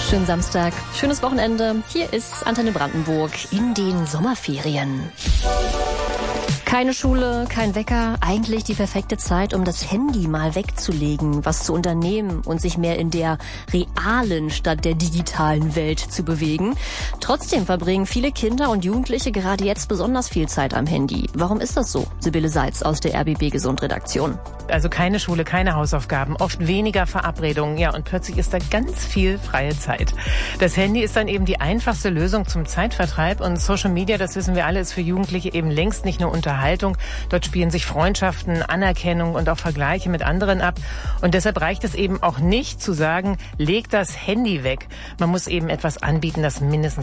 Schönen Samstag, schönes Wochenende. Hier ist Antenne Brandenburg in den Sommerferien. Keine Schule, kein Wecker, eigentlich die perfekte Zeit, um das Handy mal wegzulegen, was zu unternehmen und sich mehr in der realen statt der digitalen Welt zu bewegen. Trotzdem verbringen viele Kinder und Jugendliche gerade jetzt besonders viel Zeit am Handy. Warum ist das so? Sibylle Seitz aus der RBB Gesund Redaktion. Also keine Schule, keine Hausaufgaben, oft weniger Verabredungen. Ja, und plötzlich ist da ganz viel freie Zeit. Das Handy ist dann eben die einfachste Lösung zum Zeitvertreib. Und Social Media, das wissen wir alle, ist für Jugendliche eben längst nicht nur Unterhaltung. Dort spielen sich Freundschaften, Anerkennung und auch Vergleiche mit anderen ab. Und deshalb reicht es eben auch nicht zu sagen, leg das Handy weg. Man muss eben etwas anbieten, das mindestens